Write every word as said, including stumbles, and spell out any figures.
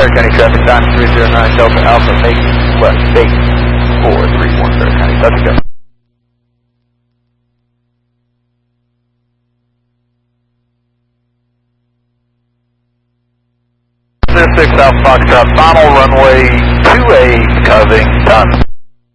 Frederick County traffic, time three zero nine Delta Alpha, making left base four three one Frederick County, touch and go. six Alpha Foxtrot, final runway two A, Covington.